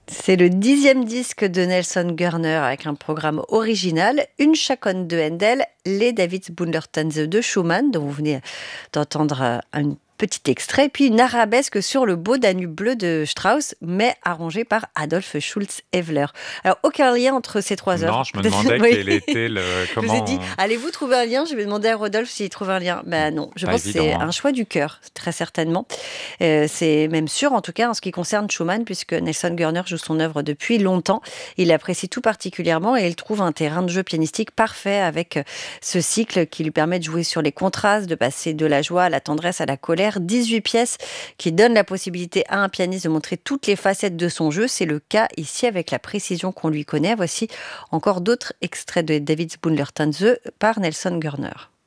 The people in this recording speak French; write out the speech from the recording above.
C'est le 10e disque de Nelson Gurner avec un programme original, une chaconne de Handel, les Davidsbundertanze de Schumann, dont vous venez d'entendre un petit extrait, puis une arabesque sur le beau Danube bleu de Strauss, mais arrangée par Adolphe Schultz-Evler. Alors, aucun lien entre ces trois œuvres. Non, je me demandais Oui. quel était Je vous ai dit, comment. allez-vous trouver un lien? Je vais demander à Rodolphe s'il trouve un lien. Ben non, je Pas pense que c'est évident, hein. un choix du cœur, très certainement. C'est même sûr, en tout cas, en ce qui concerne Schumann, puisque Nelson Gurner joue son œuvre depuis longtemps. Il l'apprécie tout particulièrement et il trouve un terrain de jeu pianistique parfait avec ce cycle qui lui permet de jouer sur les contrastes, de passer de la joie à la tendresse à la colère. 18 pièces qui donnent la possibilité à un pianiste de montrer toutes les facettes de son jeu. C'est le cas ici avec la précision qu'on lui connaît. Voici encore d'autres extraits de Davidsbundertanze par Nelson Gurner.